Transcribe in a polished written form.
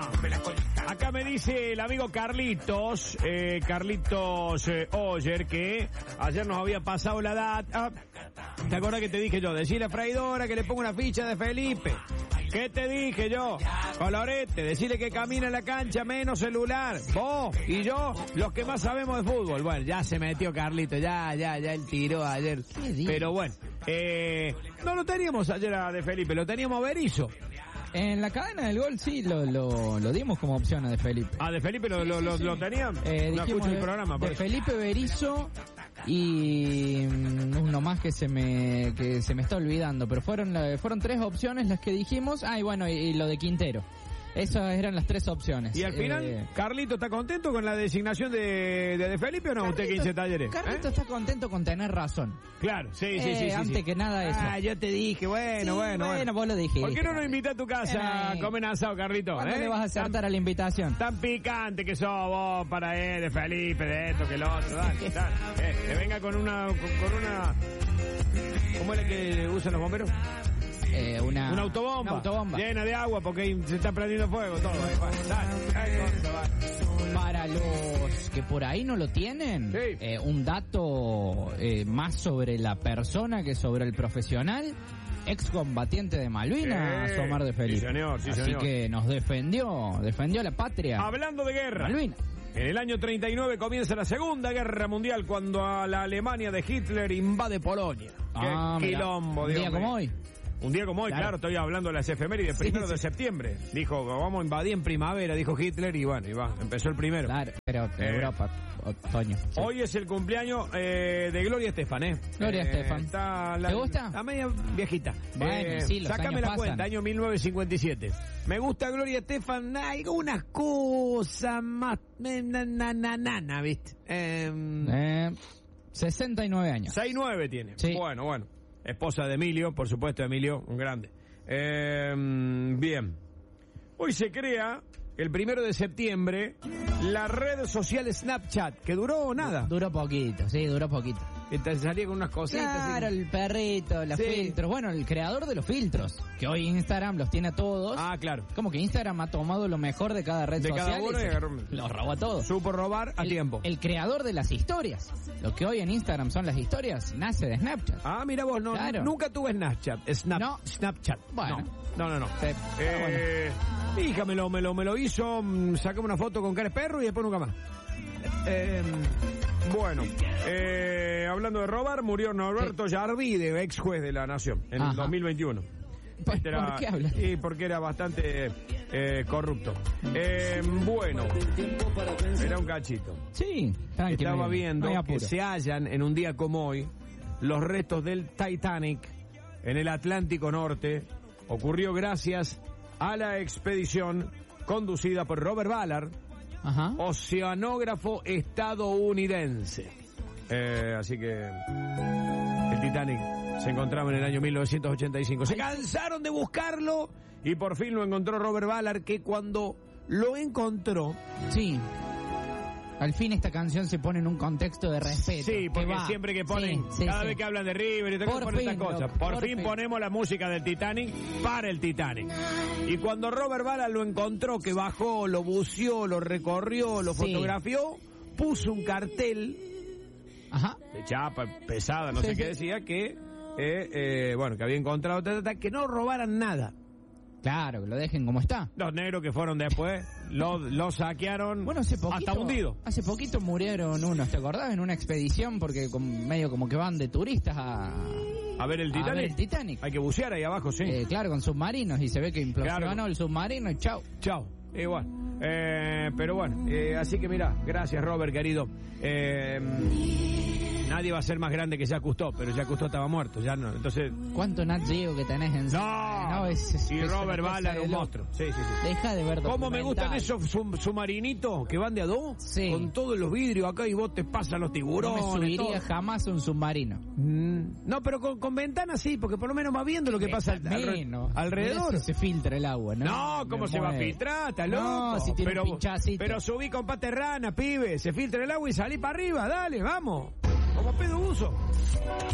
Acá me dice el amigo Carlitos Oyer, que ayer nos había pasado la data. ¿Te acuerdas que te dije yo? Decirle a Fraidora que le ponga una ficha de Felipe. ¿Qué te dije yo? Colorete, decirle que camina en la cancha menos celular. Vos y yo, los que más sabemos de fútbol. Bueno, ya se metió Carlito, ya él tiró ayer. Pero bueno, no lo teníamos ayer a de Felipe, lo teníamos a Berizzo. En la cadena del gol sí lo dimos como opción a de Felipe. Ah, de Felipe lo tenían. No escucho el programa. De Felipe, Berizzo y uno más que se me está olvidando, pero fueron 3 opciones las que dijimos. Y bueno, y lo de Quintero. Esas eran las 3 opciones. Y al final, ¿Carlito está contento con la designación de Felipe o no? Usted que dice Talleres. Carlito está contento con tener razón. Claro, sí. Antes que nada eso. Yo te dije, bueno. Vos lo dijiste. ¿Por qué no nos invita a tu casa a comer asado, Carlito? ¿Cuándo le vas a acertar a la invitación? Tan picante que sos vos para él, de Felipe, de esto, que lo otro. Dale. Que venga con una... ¿Cómo es la que usan los bomberos? Una autobomba llena de agua porque se está prendiendo fuego todo. Para los que por ahí no lo tienen, sí. Un dato más sobre la persona que sobre el profesional. Excombatiente de Malvinas, Omar de Felipe. Sí, señor. Así que nos defendió la patria. Hablando de guerra, Malvinas. En el año 39 comienza la Segunda Guerra Mundial cuando a la Alemania de Hitler invade Polonia. Qué quilombo, Dios mío. Un día como hoy. Un día como hoy, claro, estoy hablando de las efemérides, 1 de septiembre. Dijo, vamos a invadir en primavera, dijo Hitler, y bueno, empezó el primero. Claro, pero Europa, otoño. Sí. Hoy es el cumpleaños de Gloria Estefan, Gloria Estefan. ¿Te gusta? Está media viejita. Bueno, sí, los sácame la pasan. cuenta, año 1957. Me gusta Gloria Estefan, hay algunas cosas más, nana, ¿viste? 69 años. 69 tiene. Sí. Bueno. Esposa de Emilio, por supuesto, Emilio, un grande. Bien. Hoy se crea, el 1 de septiembre, la red social Snapchat, que duró nada. Duró poquito. Entonces salía con unas cositas. Claro, el perrito, los filtros. Bueno, el creador de los filtros, que hoy Instagram los tiene a todos. Ah, claro. Como que Instagram ha tomado lo mejor de cada red social. Cada uno los robó a todos. Supo robar a tiempo. El creador de las historias. Lo que hoy en Instagram son las historias, nace de Snapchat. Ah, mira vos, claro. Nunca tuve Snapchat. Snapchat. Bueno. No. Hija me lo hizo, sacame una foto con cara de perro y después nunca más. Bueno, hablando de robar, murió Norberto Yarvide, ex juez de la Nación, en el 2021. ¿Por qué hablas? Sí, porque era bastante corrupto. Bueno, era un cachito. Sí, tranquilo. Estaba viendo que se hallan en un día como hoy los restos del Titanic en el Atlántico Norte. Ocurrió gracias a la expedición conducida por Robert Ballard, oceanógrafo estadounidense. Así que el Titanic se encontraba en el año 1985. Se cansaron de buscarlo y por fin lo encontró Robert Ballard, que cuando lo encontró... Sí. Al fin esta canción se pone en un contexto de respeto. Sí, porque siempre que ponen, cada vez que hablan de River y ponen estas cosas. Por fin ponemos la música del Titanic para el Titanic. Y cuando Robert Ballard lo encontró, que bajó, lo buceó, lo recorrió, lo fotografió, puso un cartel de chapa pesada, no sé qué decía, que que había encontrado que no robaran nada. Claro, que lo dejen como está. Los negros que fueron después lo saquearon. Bueno, hasta hundido. Hace poquito murieron unos, ¿te acordás? En una expedición, porque medio como que van de turistas a ver el Titanic. Hay que bucear ahí abajo, sí. Claro, con submarinos, y se ve que implosionó el submarino y chau. Igual. Pero bueno, así que mira, gracias Robert, querido. Nadie va a ser más grande que Jacques Cousteau, pero Jacques Cousteau estaba muerto, ya no. Entonces, ¿cuánto Nat Geo que tenés en No, y Robert Ballard, un monstruo. Sí. Deja de ver. ¿Cómo me gustan esos submarinitos que van de a dos? Sí. Con todos los vidrios acá y vos te pasan los tiburones. No me subiría jamás a un submarino. No, pero con ventanas sí, porque por lo menos va viendo lo que pasa alrededor. Se filtra el agua, ¿no? No, ¿cómo se va a filtrar? ¿Está loco? No, si tiene un pinchacito. Pero subí con paterrana, pibe. Se filtra el agua y salí para arriba. Dale, vamos. Como pedo uso.